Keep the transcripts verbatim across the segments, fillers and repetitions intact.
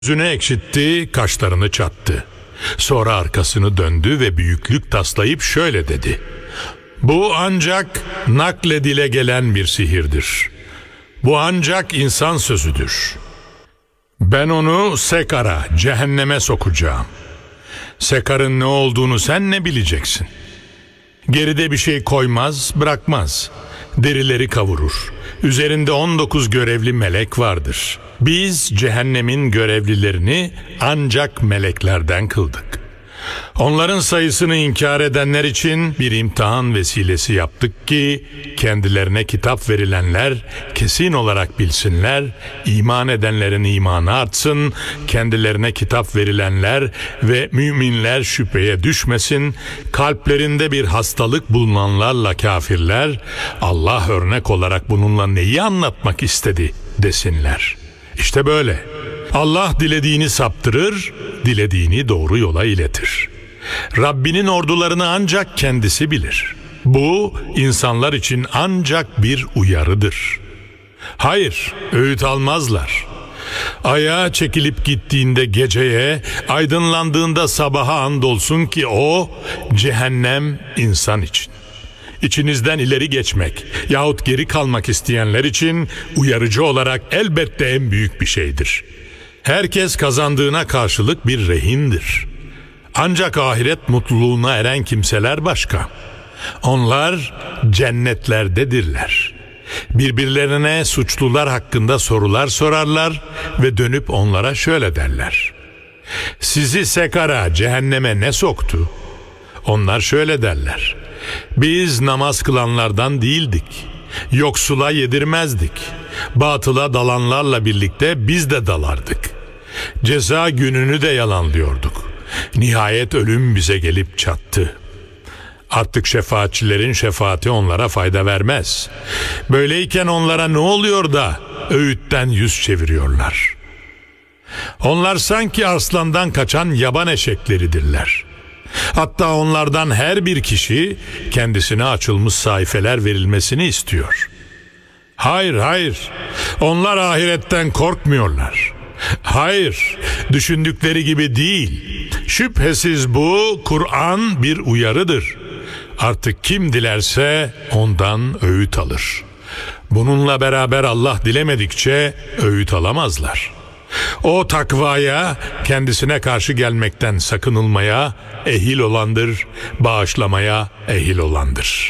Yüzünü ekşitti, kaşlarını çattı. Sonra arkasını döndü ve büyüklük taslayıp şöyle dedi: "Bu ancak nakledile gelen bir sihirdir. Bu ancak insan sözüdür. Ben onu Sekar'a, cehenneme sokacağım. Sekar'ın ne olduğunu sen ne bileceksin? Geride bir şey koymaz, bırakmaz. Derileri kavurur. Üzerinde on dokuz görevli melek vardır. Biz cehennemin görevlilerini ancak meleklerden kıldık. Onların sayısını inkar edenler için bir imtihan vesilesi yaptık ki kendilerine kitap verilenler kesin olarak bilsinler, iman edenlerin imanı artsın, kendilerine kitap verilenler ve müminler şüpheye düşmesin, kalplerinde bir hastalık bulunanlarla kafirler, Allah örnek olarak bununla neyi anlatmak istedi desinler." İşte böyle. Allah dilediğini saptırır, dilediğini doğru yola iletir. Rabbinin ordularını ancak kendisi bilir. Bu, insanlar için ancak bir uyarıdır. Hayır, öğüt almazlar. Ayağa çekilip gittiğinde geceye, aydınlandığında sabaha andolsun ki o, cehennem insan için. İçinizden ileri geçmek yahut geri kalmak isteyenler için uyarıcı olarak elbette en büyük bir şeydir. Herkes kazandığına karşılık bir rehindir. Ancak ahiret mutluluğuna eren kimseler başka. Onlar cennetlerdedirler. Birbirlerine suçlular hakkında sorular sorarlar ve dönüp onlara şöyle derler: "Sizi Sekar'a, cehenneme ne soktu?" Onlar şöyle derler: "Biz namaz kılanlardan değildik. Yoksula yedirmezdik. Batıla dalanlarla birlikte biz de dalardık. Ceza gününü de yalanlıyorduk. Nihayet ölüm bize gelip çattı. Artık şefaatçilerin şefaati onlara fayda vermez. Böyleyken onlara ne oluyor da öğütten yüz çeviriyorlar? Onlar sanki arslandan kaçan yaban eşekleridirler. Hatta onlardan her bir kişi kendisine açılmış sayfeler verilmesini istiyor. Hayır, hayır. Onlar ahiretten korkmuyorlar. Hayır, düşündükleri gibi değil. Şüphesiz bu Kur'an bir uyarıdır. Artık kim dilerse ondan öğüt alır. Bununla beraber Allah dilemedikçe öğüt alamazlar. O takvaya, kendisine karşı gelmekten sakınılmaya ehil olandır, bağışlamaya ehil olandır."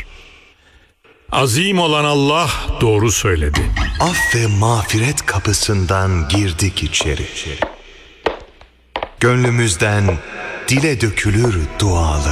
Azim olan Allah doğru söyledi. Af ve mağfiret kapısından girdik içeri. Gönlümüzden dile dökülür dualar.